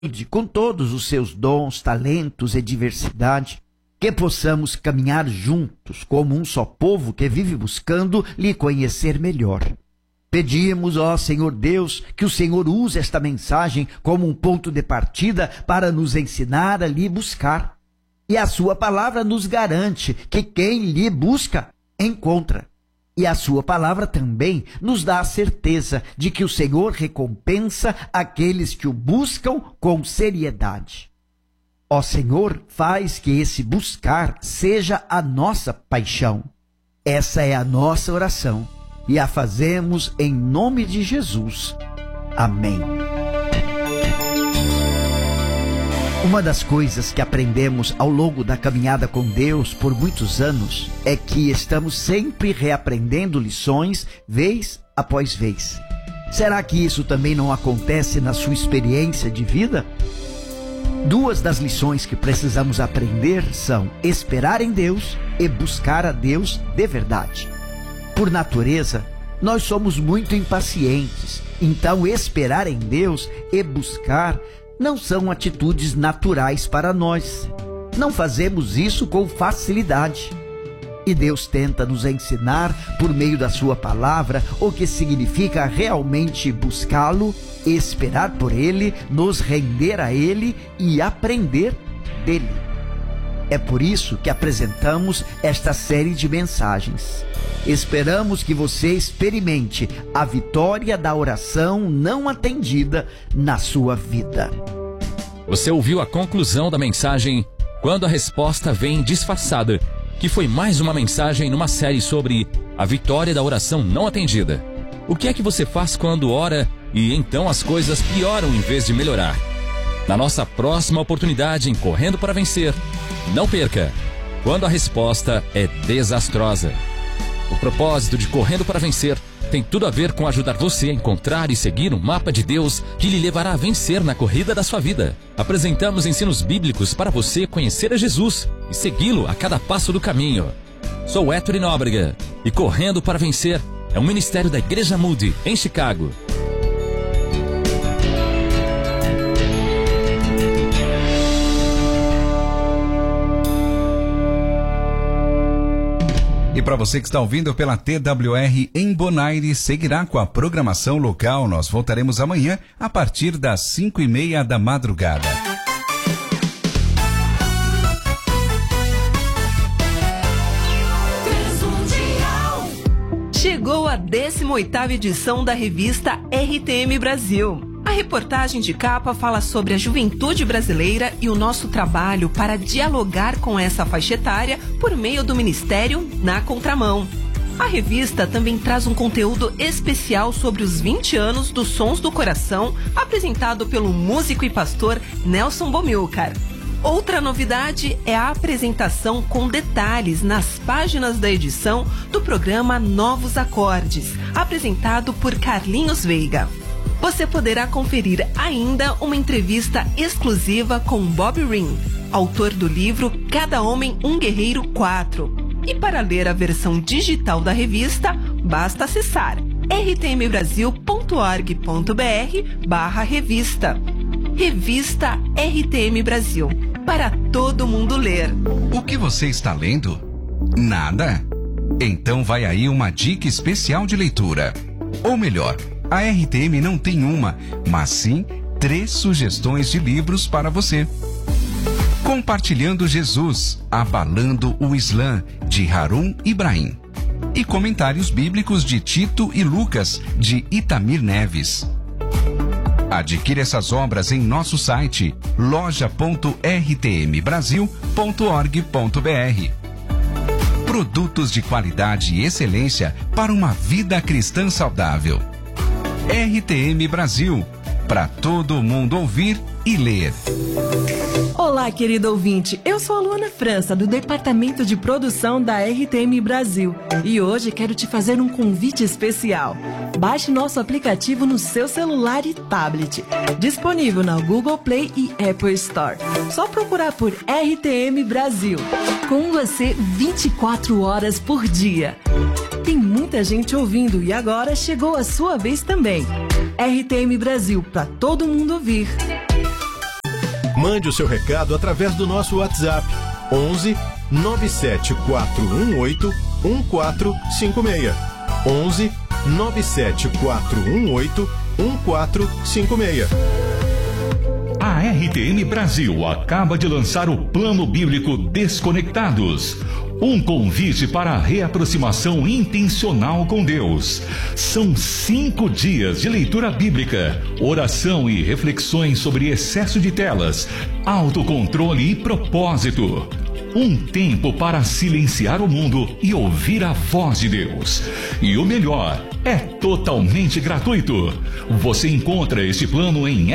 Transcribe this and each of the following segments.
com todos os seus dons, talentos e diversidade, que possamos caminhar juntos como um só povo que vive buscando lhe conhecer melhor. Pedimos, ó Senhor Deus, que o Senhor use esta mensagem como um ponto de partida para nos ensinar a lhe buscar. E a sua palavra nos garante que quem lhe busca, encontra. E a sua palavra também nos dá a certeza de que o Senhor recompensa aqueles que o buscam com seriedade. Ó Senhor, faz que esse buscar seja a nossa paixão. Essa é a nossa oração e a fazemos em nome de Jesus. Amém. Uma das coisas que aprendemos ao longo da caminhada com Deus por muitos anos é que estamos sempre reaprendendo lições, vez após vez. Será que isso também não acontece na sua experiência de vida? Duas das lições que precisamos aprender são esperar em Deus e buscar a Deus de verdade. Por natureza, nós somos muito impacientes, então esperar em Deus e buscar não são atitudes naturais para nós. Não fazemos isso com facilidade. E Deus tenta nos ensinar, por meio da sua palavra, o que significa realmente buscá-lo, esperar por Ele, nos render a Ele e aprender dele. É por isso que apresentamos esta série de mensagens. Esperamos que você experimente a vitória da oração não atendida na sua vida. Você ouviu a conclusão da mensagem Quando a Resposta Vem Disfarçada, que foi mais uma mensagem numa série sobre a vitória da oração não atendida. O que é que você faz quando ora e então as coisas pioram em vez de melhorar? Na nossa próxima oportunidade em Correndo para Vencer, não perca, quando a resposta é desastrosa. O propósito de Correndo para Vencer tem tudo a ver com ajudar você a encontrar e seguir um mapa de Deus que lhe levará a vencer na corrida da sua vida. Apresentamos ensinos bíblicos para você conhecer a Jesus e segui-lo a cada passo do caminho. Sou Héctor Nóbrega e Correndo para Vencer é um ministério da Igreja Moody, em Chicago. E para você que está ouvindo pela TWR em Bonaire, seguirá com a programação local. Nós voltaremos amanhã a partir das 5:30 da madrugada. Chegou a 18ª edição da revista RTM Brasil. A reportagem de capa fala sobre a juventude brasileira e o nosso trabalho para dialogar com essa faixa etária por meio do Ministério Na Contramão. A revista também traz um conteúdo especial sobre os 20 anos dos Sons do Coração, apresentado pelo músico e pastor Nelson Bomilcar. Outra novidade é a apresentação com detalhes nas páginas da edição do programa Novos Acordes, apresentado por Carlinhos Veiga. Você poderá conferir ainda uma entrevista exclusiva com Bob Ring, autor do livro Cada Homem um Guerreiro 4. E para ler a versão digital da revista, basta acessar rtmbrasil.org.br/revista. Revista RTM Brasil, para todo mundo ler. O que você está lendo? Nada? Então vai aí uma dica especial de leitura. Ou melhor, a RTM não tem uma, mas sim 3 sugestões de livros para você. Compartilhando Jesus, Abalando o Islã, de Harun Ibrahim. E Comentários Bíblicos de Tito e Lucas, de Itamir Neves. Adquire essas obras em nosso site loja.rtmbrasil.org.br. Produtos de qualidade e excelência para uma vida cristã saudável. RTM Brasil, para todo mundo ouvir e ler. Olá, querido ouvinte. Eu sou a Luana França, do Departamento de Produção da RTM Brasil. E hoje quero te fazer um convite especial. Baixe nosso aplicativo no seu celular e tablet. Disponível na Google Play e Apple Store. Só procurar por RTM Brasil. Com você 24 horas por dia. Tem muita gente ouvindo e agora chegou a sua vez também. RTM Brasil, para todo mundo ouvir. Mande o seu recado através do nosso WhatsApp 11 97418 1456. 11 97418 1456. A RTM Brasil acaba de lançar o Plano Bíblico Desconectados. Um convite para a reaproximação intencional com Deus. São 5 dias de leitura bíblica, oração e reflexões sobre excesso de telas, autocontrole e propósito. Um tempo para silenciar o mundo e ouvir a voz de Deus. E o melhor, é totalmente gratuito. Você encontra este plano em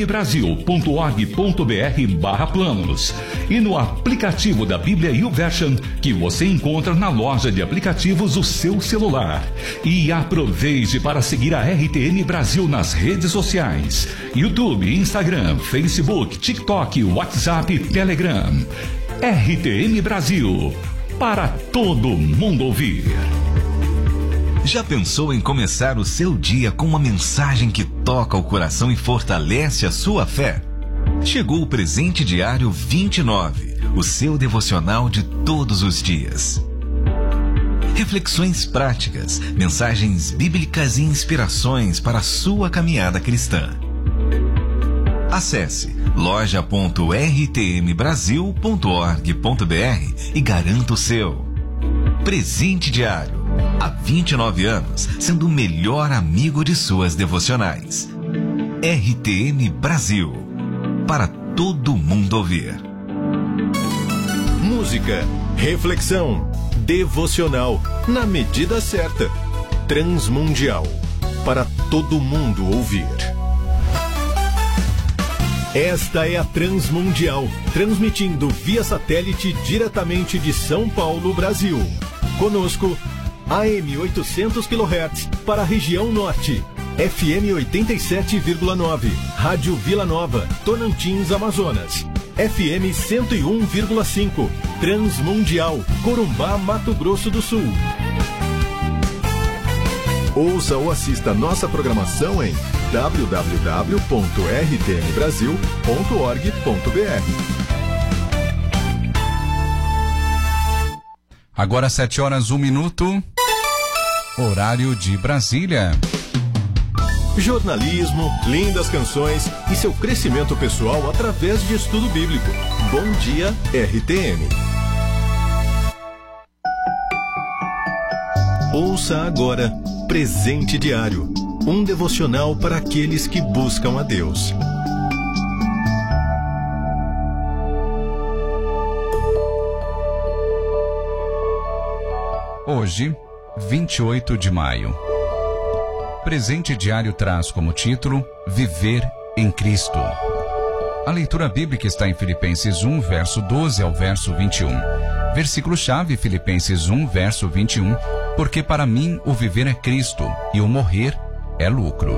rtmbrasil.org.br/planos e no aplicativo da Bíblia YouVersion, que você encontra na loja de aplicativos do seu celular. E aproveite para seguir a RTM Brasil nas redes sociais: YouTube, Instagram, Facebook, TikTok, WhatsApp e Telegram. RTM Brasil, para todo mundo ouvir. Já pensou em começar o seu dia com uma mensagem que toca o coração e fortalece a sua fé? Chegou o Presente Diário 29, o seu devocional de todos os dias. Reflexões práticas, mensagens bíblicas e inspirações para a sua caminhada cristã. Acesse loja.rtmbrasil.org.br e garanta o seu. Presente Diário, há 29 anos, sendo o melhor amigo de suas devocionais. RTM Brasil, para todo mundo ouvir. Música, reflexão, devocional, na medida certa. Transmundial, para todo mundo ouvir. Esta é a Transmundial, transmitindo via satélite diretamente de São Paulo, Brasil. Conosco, AM 800 kHz para a região norte, FM 87,9, Rádio Vila Nova, Tonantins, Amazonas, FM 101,5, Transmundial, Corumbá, Mato Grosso do Sul. Ouça ou assista nossa programação em www.rtmbrasil.org.br. Agora 7h01, horário de Brasília. Jornalismo, lindas canções e seu crescimento pessoal através de estudo bíblico. Bom dia, RTM. Ouça agora Presente Diário, um devocional para aqueles que buscam a Deus. Hoje, 28 de maio. Presente Diário traz como título Viver em Cristo. A leitura bíblica está em Filipenses 1, verso 12 ao verso 21. Versículo-chave, Filipenses 1, verso 21. Porque para mim o viver é Cristo e o morrer é lucro.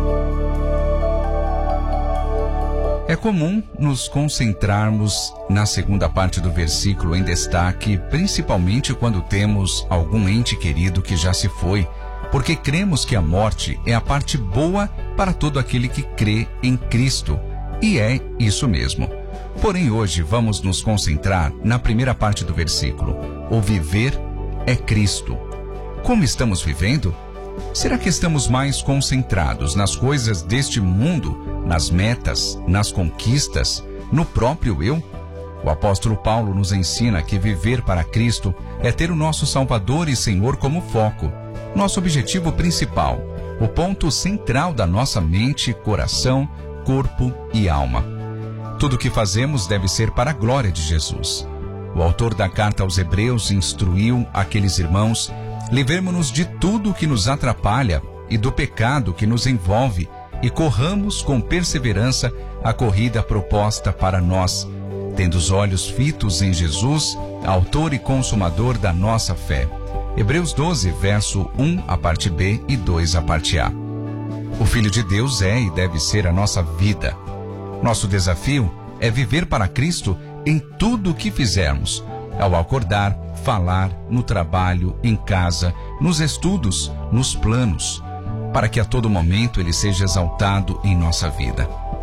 É comum nos concentrarmos na segunda parte do versículo em destaque, principalmente quando temos algum ente querido que já se foi, porque cremos que a morte é a parte boa para todo aquele que crê em Cristo. E é isso mesmo. Porém, hoje vamos nos concentrar na primeira parte do versículo. O viver é Cristo. Como estamos vivendo? Será que estamos mais concentrados nas coisas deste mundo, nas metas, nas conquistas, no próprio eu? O apóstolo Paulo nos ensina que viver para Cristo é ter o nosso Salvador e Senhor como foco, nosso objetivo principal, o ponto central da nossa mente, coração, corpo e alma. Tudo o que fazemos deve ser para a glória de Jesus. O autor da carta aos Hebreus instruiu aqueles irmãos: livremo-nos de tudo que nos atrapalha e do pecado que nos envolve e corramos com perseverança a corrida proposta para nós, tendo os olhos fitos em Jesus, autor e consumador da nossa fé. Hebreus 12, verso 1, a parte B e 2, a parte A. O Filho de Deus é e deve ser a nossa vida. Nosso desafio é viver para Cristo em tudo o que fizermos, ao acordar, falar, no trabalho, em casa, nos estudos, nos planos, para que a todo momento Ele seja exaltado em nossa vida.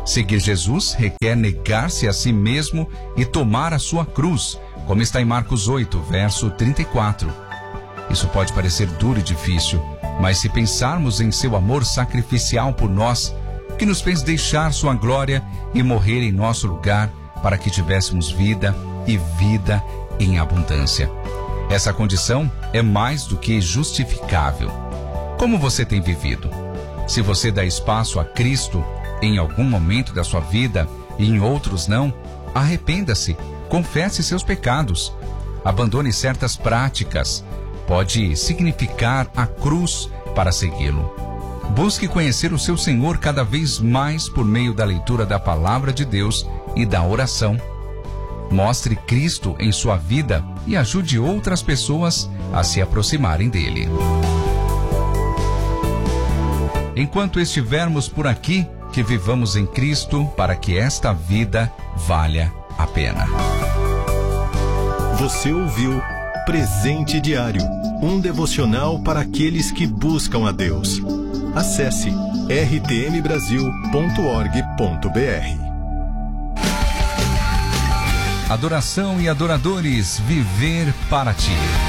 Seguir Jesus requer negar-se a si mesmo e tomar a sua cruz, como está em Marcos 8, verso 34. Isso pode parecer duro e difícil, mas se pensarmos em seu amor sacrificial por nós, que nos fez deixar sua glória e morrer em nosso lugar para que tivéssemos vida e vida em abundância. Essa condição é mais do que justificável. Como você tem vivido? Se você dá espaço a Cristo em algum momento da sua vida e em outros não, arrependa-se, confesse seus pecados, abandone certas práticas. Pode significar a cruz para segui-lo. Busque conhecer o seu Senhor cada vez mais por meio da leitura da Palavra de Deus e da oração. Mostre Cristo em sua vida e ajude outras pessoas a se aproximarem dele. Enquanto estivermos por aqui, que vivamos em Cristo para que esta vida valha a pena. Você ouviu Presente Diário, um devocional para aqueles que buscam a Deus. Acesse rtmbrasil.org.br. Adoração e adoradores, viver para ti.